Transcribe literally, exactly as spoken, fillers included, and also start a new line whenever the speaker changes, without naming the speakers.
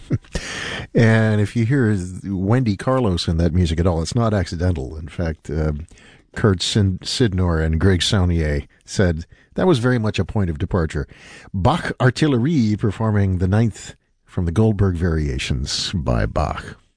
And if you hear Wendy Carlos in that music at all, it's not accidental. In fact, uh, Kurt Sin- Sidnor and Greg Saunier said that was very much a point of departure. Bach Artillerie performing the ninth from the Goldberg Variations by Bach.